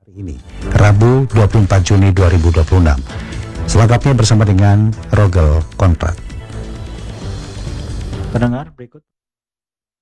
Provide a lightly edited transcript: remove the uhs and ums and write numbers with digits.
Ini Rabu 24 Juni 2026. Selengkapnya bersama dengan Rogel Kontrak. Pendengar, berikut